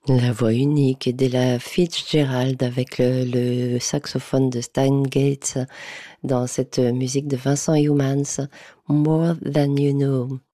La voix unique d'Ella Fitzgerald avec le saxophone de Stan Getz dans cette musique de Vincent Youmans, More Than You Know.